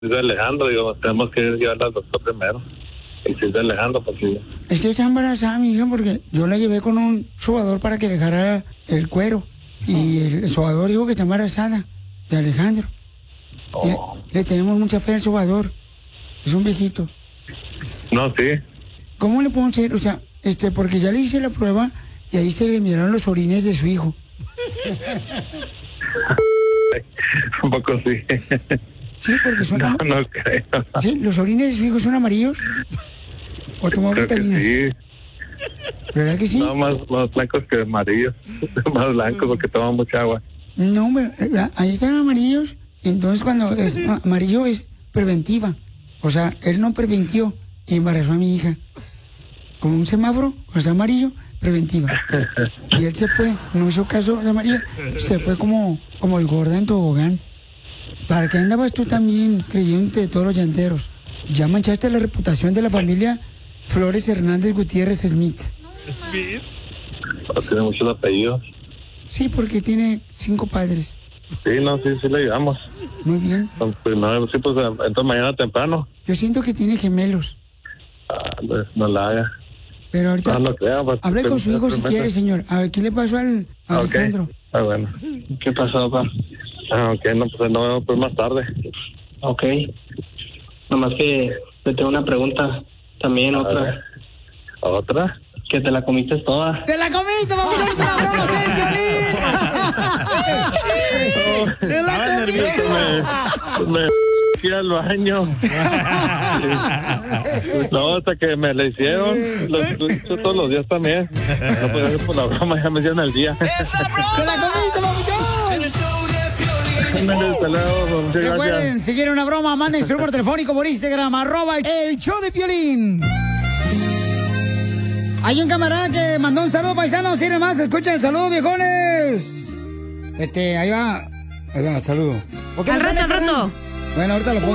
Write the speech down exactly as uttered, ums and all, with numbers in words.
Es de Alejandro, digo, tenemos que llevarla al doctor primero. Y si es de Alejandro, pues sí. Es que está embarazada mi hija porque yo la llevé con un sobador para que le dejara el cuero. Y el sobador dijo que está embarazada de Alejandro. Oh. Le, le tenemos mucha fe al sobador. Es un viejito. No, sí. ¿Cómo le puedo hacer? O sea, este, porque ya le hice la prueba y ahí se le miraron los orines de su hijo. Un poco sí. Sí, porque son... No, am- no creo. ¿Sí? ¿Los orines de su hijo son amarillos? ¿O tomó Creo que vitaminas? sí. ¿Verdad que sí? No, más, más blancos que amarillos. Más blancos porque toman mucha agua. No, hombre, la- ahí están amarillos. Entonces cuando es a- amarillo es preventiva. O sea, él no preventió y embarazó a mi hija. Con un semáforo, cuando está amarillo, preventiva. Y él se fue, no hizo caso de María, se fue como, como el gorda en tobogán. ¿Para qué andabas tú también creyéndote de todos los llanteros? Ya manchaste la reputación de la familia Flores Hernández Gutiérrez Smith. ¿Smith? No, tiene muchos apellidos. Sí, porque tiene cinco padres. Sí, no, sí, sí le ayudamos. Muy bien. Pues no, sí, pues entonces mañana temprano. Yo siento que tiene gemelos. Ah, pues, no la haga. Pero ahorita, No, no creo. Pues, hable con su hijo si primero. quiere, señor. A ver, ¿qué le pasó al a Ok. Alejandro? Ah, bueno. ¿Qué pasó, papá? Ah, ok, no, pues no vemos pues más tarde. Ok. Nomás que le tengo una pregunta. También A otra. ver. ¿Otra? Que te la comiste toda. ¡Te la comiste, vamos a hacer una broma, sí, Piolín! ¡Te la Estaba nervioso. Me, me fui al baño. No, hasta que me la hicieron. Lo escucho todos los días también. No podía hacer por la broma, ya me dieron el día. ¡Te la comiste, papuchón! Hasta luego, muchas gracias. Recuerden, si quieren una broma, manden su número telefónico por Instagram, arroba el show de Piolín. Hay un camarada que mandó un saludo, paisanos, si más, escuchen el saludo, viejones. Este, ahí va, ahí va, el saludo. ¿Por qué Al no rato, sale, al rato. carnal? Bueno, ahorita lo pongo.